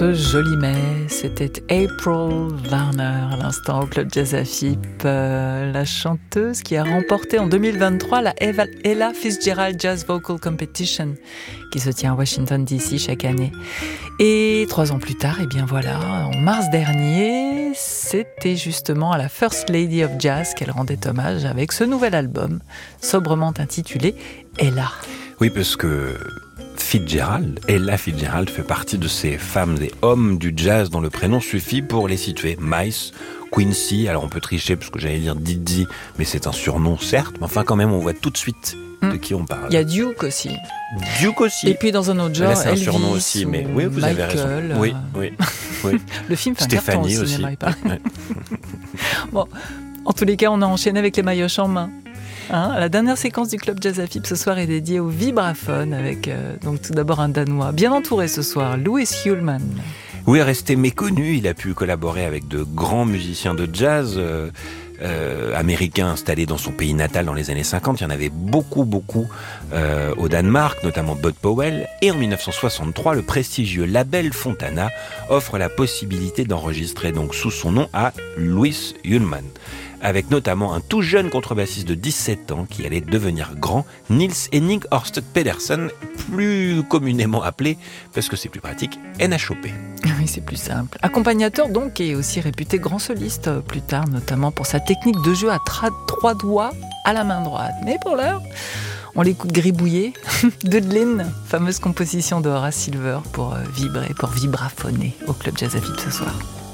Joli mai, c'était April Warner à l'instant au Club Jazz AFIP, la chanteuse qui a remporté en 2023 la Ella Fitzgerald Jazz Vocal Competition qui se tient à Washington DC chaque année. Et 3 ans plus tard, et bien voilà, en mars dernier, c'était justement à la First Lady of Jazz qu'elle rendait hommage avec ce nouvel album, sobrement intitulé Ella. Oui, parce que Ella Fitzgerald fait partie de ces femmes et hommes du jazz dont le prénom suffit pour les situer. Miles, Quincy, alors on peut tricher parce que j'allais dire Didi, mais c'est un surnom certes, mais enfin quand même on voit tout de suite de qui on parle. Il y a Duke aussi. Et puis dans un autre genre, là, c'est un Elvis surnom aussi, mais oui, vous Michael, avez raison. Oui. Le film fait un Stéphanie carton au aussi. cinéma, il paraît. Bon, en tous les cas, on a enchaîné avec les maillotches en main. La dernière séquence du Club Jazz AFIP ce soir est dédiée au vibraphone avec donc tout d'abord un Danois bien entouré ce soir, Louis Ullmann. Oui, resté méconnu, il a pu collaborer avec de grands musiciens de jazz américains installés dans son pays natal dans les années 50. Il y en avait beaucoup au Danemark, notamment Bud Powell. Et en 1963, le prestigieux label Fontana offre la possibilité d'enregistrer donc sous son nom à Louis Ullmann, avec notamment un tout jeune contrebassiste de 17 ans qui allait devenir grand, Nils Henning Horst Pedersen, plus communément appelé, parce que c'est plus pratique, NHOP. Oui, c'est plus simple. Accompagnateur donc et aussi réputé grand soliste plus tard, notamment pour sa technique de jeu à 3 doigts à la main droite. Mais pour l'heure, on l'écoute gribouiller Dudlin, fameuse composition de Horace Silver pour vibrer, pour vibraphoner au Club Jazz AFIP ce soir.